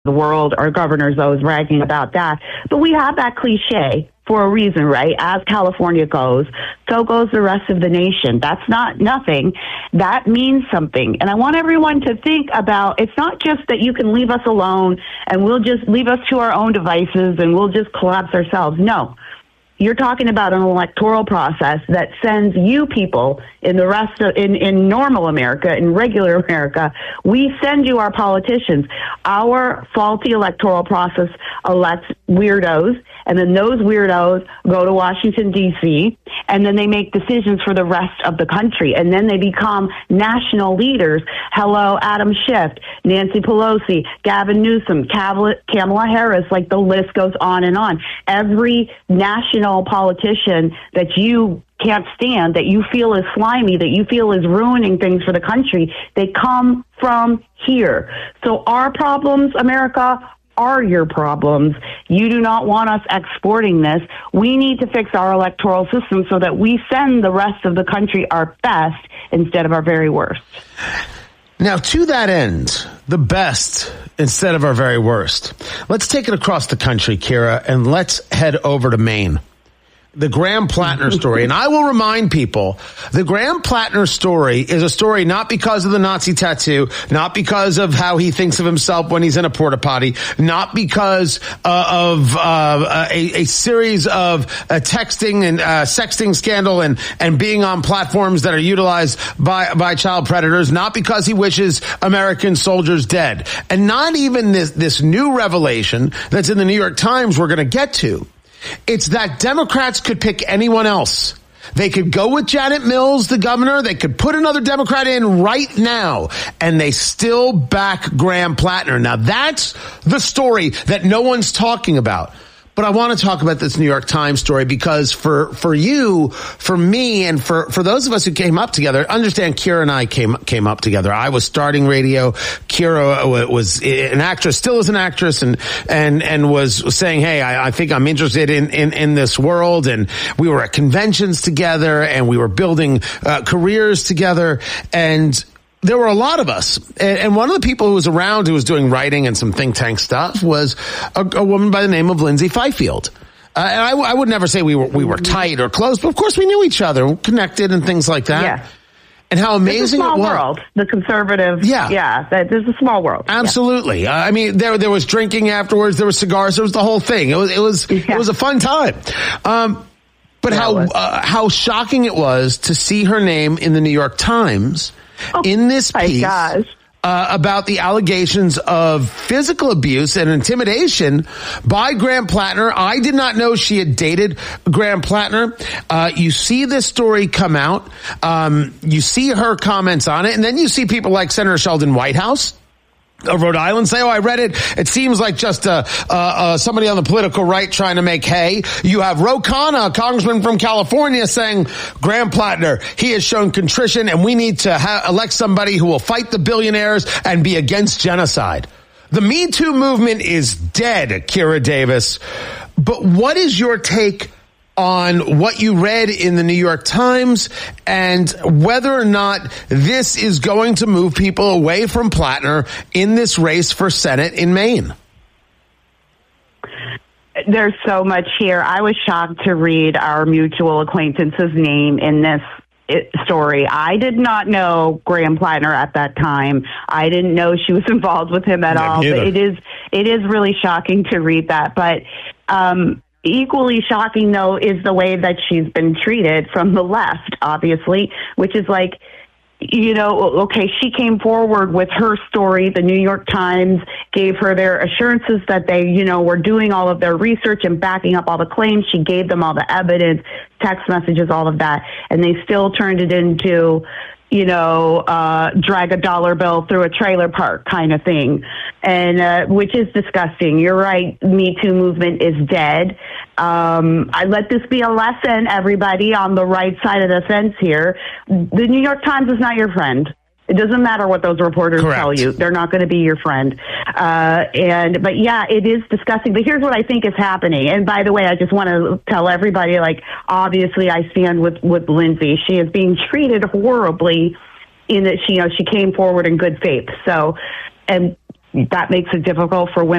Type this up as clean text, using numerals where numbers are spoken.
the world. Our governor's always bragging about that. But we have that cliche for a reason, right? As California goes, so goes the rest of the nation. That's not nothing. That means something. And I want everyone to think about, it's not just that you can leave us alone and we'll just leave us to our own devices and we'll just collapse ourselves. No. You're talking about an electoral process that sends you people in the rest of, in normal America, in regular America, we send you our politicians. Our faulty electoral process elects weirdos, and then those weirdos go to Washington, D.C., and then they make decisions for the rest of the country, and then they become national leaders. Hello, Adam Schiff, Nancy Pelosi, Gavin Newsom, Kamala Harris, like the list goes on and on. Every national politician that you can't stand, that you feel is slimy, that you feel is ruining things for the country, they come from here. So our problems, America, are your problems. You do not want us exporting this. We need to fix our electoral system so that we send the rest of the country our best instead of our very worst. Now, to that end, the best instead of our very worst. Let's take it across the country, Kira, and let's head over to Maine. The Graham Plattner story. And I will remind people, the Graham Plattner story is a story not because of the Nazi tattoo, not because of how he thinks of himself when he's in a porta potty, not because of a series of texting and sexting scandal and being on platforms that are utilized by child predators, not because he wishes American soldiers dead, and not even this new revelation that's in the New York Times we're going to get to. It's that Democrats could pick anyone else. They could go with Janet Mills, the governor. They could put another Democrat in right now, and they still back Graham Plattner. Now, that's the story that no one's talking about. But I want to talk about this New York Times story because for you, for me, and for those of us who came up together, understand Kira and I came up together. I was starting radio. Kira was an actress, still is an actress, and was saying, hey, I think I'm interested in this world. And we were at conventions together, and we were building careers together. And there were a lot of us. And one of the people who was around who was doing writing and some think tank stuff was a woman by the name of Lindsay Fifield. And I would never say we were tight or close, but of course we knew each other, connected and things like that. Yeah. And how amazing it was. It's a small world. The conservative. Yeah. There's a small world. Absolutely. Yeah. I mean, there was drinking afterwards. There was cigars. There was the whole thing. It was a fun time. But how shocking it was to see her name in the New York Times in this piece about the allegations of physical abuse and intimidation by Graham Plattner. I did not know she had dated Graham Plattner. You see this story come out. You see her comments on it. And then you see people like Senator Sheldon Whitehouse of Rhode Island say, I read it. It seems like just somebody on the political right trying to make hay. You have Ro Khanna, a congressman from California, saying, Graham Plattner, he has shown contrition, and we need to elect somebody who will fight the billionaires and be against genocide. The Me Too movement is dead, Kira Davis. But what is your take on what you read in the New York Times and whether or not this is going to move people away from Plattner in this race for Senate in Maine? There's so much here. I was shocked to read our mutual acquaintance's name in this story. I did not know Graham Plattner at that time. I didn't know she was involved with him at all. But it is really shocking to read that. But equally shocking, though, is the way that she's been treated from the left, obviously, which is like, okay, she came forward with her story. The New York Times gave her their assurances that they, were doing all of their research and backing up all the claims. She gave them all the evidence, text messages, all of that, and they still turned it into, drag a dollar bill through a trailer park kind of thing, and which is disgusting. You're right. Me Too movement is dead. I let this be a lesson, everybody on the right side of the fence here. The New York Times is not your friend. It doesn't matter what those reporters tell you. They're not going to be your friend. But yeah, it is disgusting. But here's what I think is happening. And by the way, I just want to tell everybody, obviously I stand with Lindsay. She is being treated horribly in that she came forward in good faith. So, and that makes it difficult for women